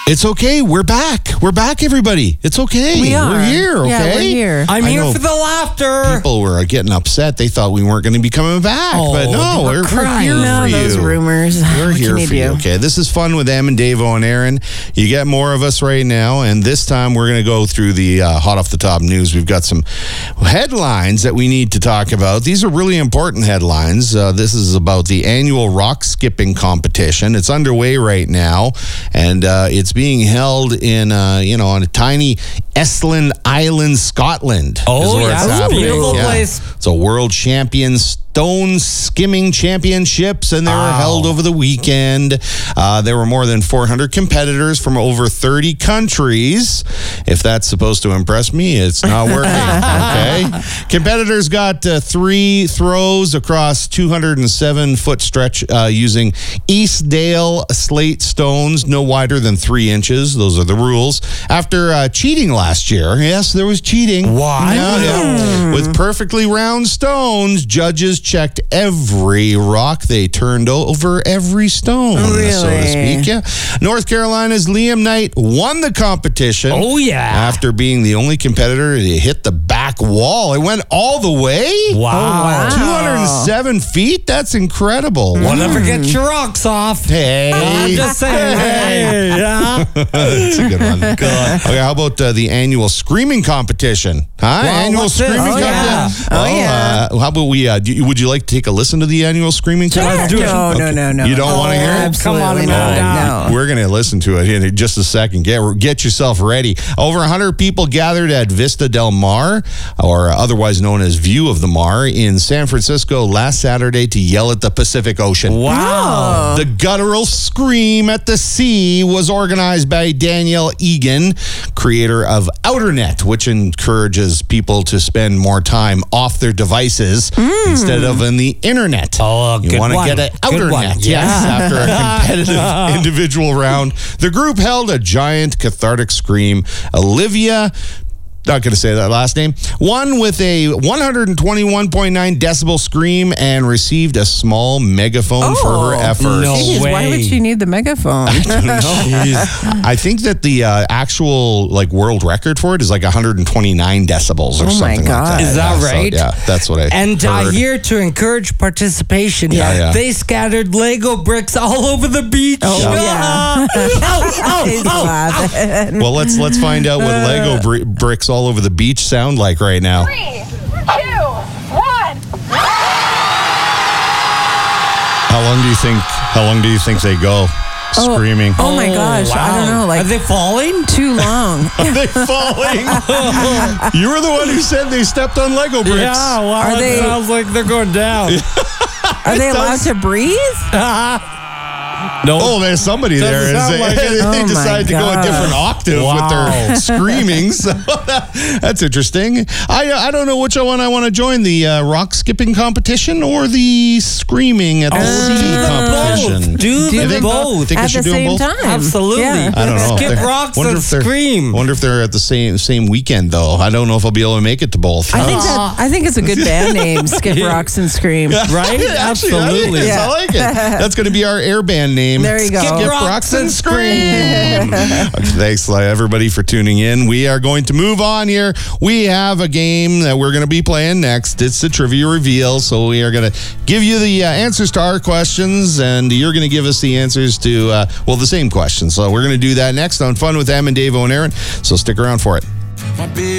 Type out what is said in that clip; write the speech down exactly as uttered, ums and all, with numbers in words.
It's okay. We're back. We're back, everybody. It's okay. We are. We're here, okay? Yeah, we're here. I'm I here know for the laughter. People were getting upset. They thought we weren't going to be coming back. Oh, but no, they were we're, we're crying. here No, for you. those rumors. We're What here can you for you. do? Okay, this is Fun with Em and Davo and Aaron. You get more of us right now, and this time we're going to go through the uh, hot off the top news. We've got some headlines that we need to talk about. These are really important headlines. Uh, this is about the annual rock skipping competition. It's underway right now, and uh, it's being held in, uh, you know, on a tiny Estland Island, Scotland. Oh, is where yeah, it's it's a happening. beautiful place. It's a world champion stone skimming championships, and they were Wow. held over the weekend. Uh, there were more than four hundred competitors from over thirty countries. If that's supposed to impress me, it's not working. Okay. Competitors got uh, three throws across two hundred seven foot stretch uh, using Eastdale slate stones, no wider than three inches. Those are the rules. After uh, cheating last year, yes, there was cheating. Why? Yeah, yeah. With perfectly round stones, judges checked every rock they turned over, every stone, so to Really? speak. Yeah. North Carolina's Liam Knight won the competition. Oh, yeah. After being the only competitor to hit the back wall. It went all the way. Wow. two hundred seven feet? That's incredible. Well, never get your rocks off. Hey. I'm just saying. Hey, yeah. That's a good one. Okay, how about uh, the annual screaming competition? Huh? Well, annual what's this? screaming Oh, yeah. competition. Oh, Well, yeah. Uh, how about we? Uh, do you, would you like to take a listen to the annual screaming competition? do it. No, no, no, no. You don't want to hear it? Absolutely Come on, not. Amanda. No. We're going to listen to it in just a second. Get get yourself ready. Over one hundred people gathered at Vista Del Mar, or otherwise known as View of the Mar, in San Francisco last Saturday to yell at the Pacific Ocean. Wow. The guttural scream at the sea was organized by Daniel Egan, creator of OuterNet, which encourages people to spend more time off their devices instead of in the internet. Oh, you good want to one. get an Good one. OuterNet, yes, Yeah. after a competitive individual round. The group held a giant cathartic scream. Olivia, not going to say that last name, won with a one hundred twenty-one point nine decibel scream and received a small megaphone for her Oh, efforts. no. Jeez, why way. would she need the megaphone? I think that the uh, actual like world record for it is like one hundred twenty-nine decibels or Oh, my something God. like that. Is that Yeah, so, right? yeah, that's what I And uh, heard. here to encourage participation, Yeah, yeah. they scattered Lego bricks all over the beach. Oh, Ah. yeah. oh, He's oh, oh, oh. laughing. Well, let's let's find out what Lego br- bricks all over the beach sound like right now. Three, two, one. How long do you think? How long do you think they go? Screaming. Oh my gosh, I don't know, like Are they falling? too long. Are they falling? You were the one who said they stepped on Lego bricks. Yeah, well, Are it they- sounds like they're going down. Are they allowed to breathe? No. Oh, there's somebody Doesn't there. sound Is like they it. they Oh, my decided to go a God. different octave Wow. with their screaming. So that's interesting. I I don't know which one I want to join, the uh, rock skipping competition or the screaming at the sea do them competition. both. Do You them think- both. think I At should the do them same both? time. Absolutely. Yeah. I don't know. Skip They're- rocks wonder and if they're- scream. Wonder if they're at the same same weekend though. I don't know if I'll be able to make it to both. I think that I think it's a good band name, Skip Rocks and Scream. Right? Actually, Absolutely. I, Yeah. I like it. That's going to be our air band name. There you go. Skip Skip Rocks and Scream. Okay, thanks, everybody, for tuning in. We are going to move on here. We have a game that we're going to be playing next. It's the trivia reveal. So we are going to give you the uh, answers to our questions, and you're going to give us the answers to, uh, well, the same questions. So we're going to do that next on Fun with Em and Davo and Aaron. So stick around for it.